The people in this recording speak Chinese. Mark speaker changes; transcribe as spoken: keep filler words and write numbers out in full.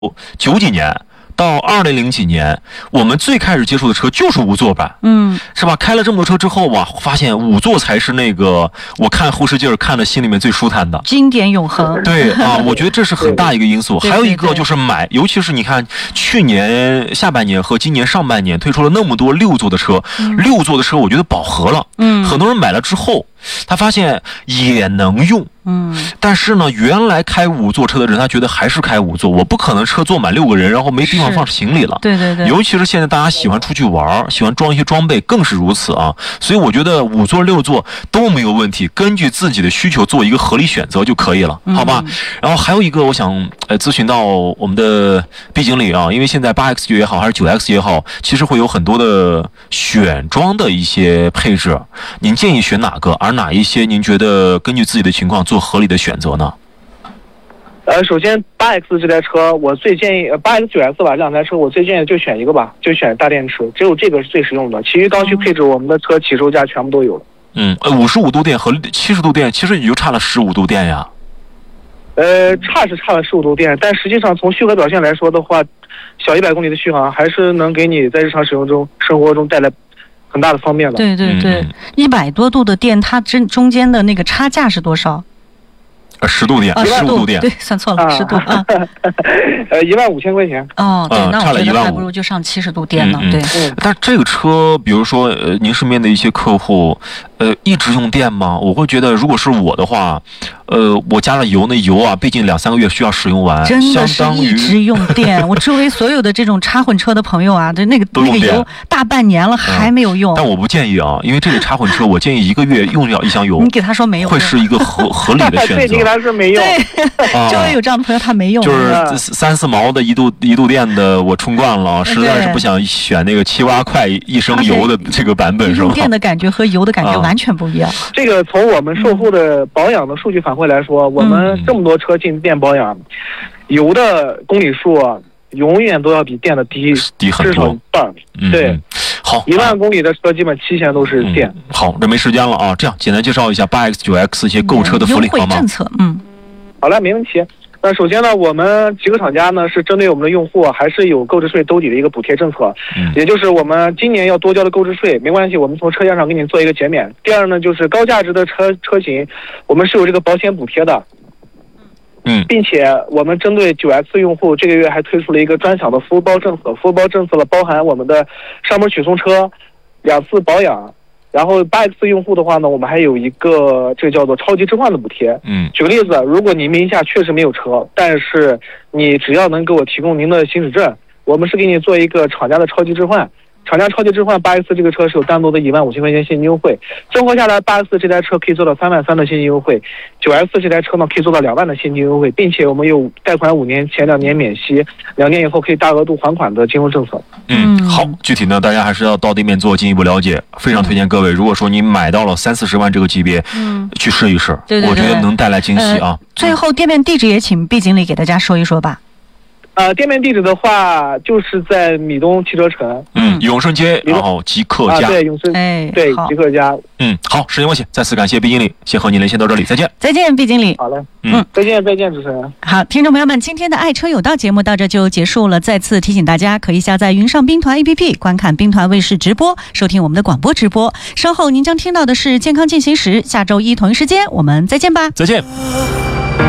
Speaker 1: 九几年到二零零几年，我们最开始接触的车就是五座版，
Speaker 2: 嗯，
Speaker 1: 是吧？开了这么多车之后哇，发现五座才是那个我看后视镜看的心里面最舒坦的，
Speaker 2: 经典永恒。
Speaker 1: 对啊，我觉得这是很大一个因素。
Speaker 2: 对
Speaker 1: 还有一个就是买，尤其是你看去年下半年和今年上半年推出了那么多六座的车，
Speaker 2: 嗯、
Speaker 1: 六座的车我觉得饱和了，
Speaker 2: 嗯，
Speaker 1: 很多人买了之后，他发现也能用。
Speaker 2: 嗯，
Speaker 1: 但是呢，原来开五座车的人，他觉得还是开五座，我不可能车坐满六个人，然后没地方放行李了。
Speaker 2: 对对对。
Speaker 1: 尤其是现在大家喜欢出去玩，喜欢装一些装备，更是如此啊。所以我觉得五座、六座都没有问题，根据自己的需求做一个合理选择就可以了，好吧？嗯、然后还有一个，我想呃咨询到我们的毕经理啊，因为现在八 X 也好，还是九 X 也好，其实会有很多的选装的一些配置，您建议选哪个？而哪一些您觉得根据自己的情况做合理的选择呢？
Speaker 3: 呃，首先八 X 这台车，我最建议八 X 九 X 吧，这两台车我最建议就选一个吧，就选大电池，只有这个是最实用的，其余刚需配置我们的车起售价全部都有了。
Speaker 1: 嗯，呃，五十五度电和七十度电，其实也就差了十五度电呀。
Speaker 3: 呃，差是差了十五度电，但实际上从续航表现来说的话，小一百公里的续航还是能给你在日常使用中、生活中带来很大的方便的。
Speaker 2: 对对对，一百、嗯、多度的电，它中中间的那个差价是多少？
Speaker 1: 呃，十度电，十五度电，
Speaker 2: 对，算错了，十度啊。
Speaker 3: 呃，一万五千块钱。
Speaker 2: 哦，对，那我觉得还不如就上七十度电呢。对。
Speaker 1: 但这个车，比如说，呃，您身边的一些客户，呃，一直用电吗？我会觉得，如果是我的话，呃，我加了油，那油啊，毕竟两三个月需要使用完，
Speaker 2: 真的是一直用电。我周围所有的这种插混车的朋友啊，对那个那个油大半年了还没有用。
Speaker 1: 但我不建议啊，因为这个插混车，我建议一个月用掉一箱油。
Speaker 2: 你给他说没有，
Speaker 1: 会是一个合合理的选择。
Speaker 3: 他是没用，
Speaker 2: 对，周围有这样的朋友，他没用，
Speaker 1: 就是三四毛的一度一度电的，我充惯了，实在是不想选那个七八块一升油的这个版本，是吧？
Speaker 2: 用电的感觉和油的感觉完全不一样。
Speaker 3: 这个从我们售后的保养的数据反馈来说，我们这么多车进店保养，油的公里数永远都要比电的低，
Speaker 1: 低很多，
Speaker 3: 至少一半。对。
Speaker 1: 好，
Speaker 3: 一万公里的车基本七千都是电、
Speaker 1: 嗯。好，这没时间了啊，这样简单介绍一下八 X 九 X 一些购车的福利好吗？
Speaker 2: 优惠政策，嗯，
Speaker 3: 好了，没问题。那首先呢，我们几个厂家呢是针对我们的用户还是有购置税兜底的一个补贴政策，嗯、也就是我们今年要多交的购置税没关系，我们从车价上给你做一个减免。第二呢，就是高价值的车车型，我们是有这个保险补贴的。
Speaker 1: 嗯，
Speaker 3: 并且我们针对九 X 用户，这个月还推出了一个专享的服务包政策。服务包政策了，包含我们的上门取送车、两次保养。然后八 X 用户的话呢，我们还有一个这个叫做超级置换的补贴。
Speaker 1: 嗯，
Speaker 3: 举个例子，如果你名下确实没有车，但是你只要能给我提供您的行驶证，我们是给你做一个厂家的超级置换。厂家超级置换八 X 这个车是有单独的一万五千块钱现金优惠，综合下来八 X 这台车可以做到三万三的现金优惠，九 X 这台车呢可以做到两万的现金优惠，并且我们有贷款五年，前两年免息，两年以后可以大额度还款的金融政策。
Speaker 1: 嗯，好，具体呢大家还是要到店面做进一步了解，非常推荐各位，如果说你买到了三四十万这个级别，嗯，去试一试，
Speaker 2: 对对对，
Speaker 1: 我觉得能带来惊喜啊。
Speaker 2: 呃、最后店面地址也请毕经理给大家说一说吧。
Speaker 3: 呃，店面地址的话，就是在米东汽车城，
Speaker 1: 嗯，永顺街，然后极客家，
Speaker 3: 啊、对，永顺，
Speaker 2: 哎，
Speaker 3: 对，极客家，
Speaker 1: 嗯，好，时间关系，再次感谢毕经理，先和您连线到这里，再见，
Speaker 2: 再见，毕经理，
Speaker 3: 好嘞，嗯，再见，再见，主持人。
Speaker 2: 好，听众朋友们，今天的爱车有道节目到这就结束了，再次提醒大家，可以下载云上兵团 A P P， 观看兵团卫视直播，收听我们的广播直播。稍后您将听到的是健康进行时，下周一同一时间我们再见吧，
Speaker 1: 再见。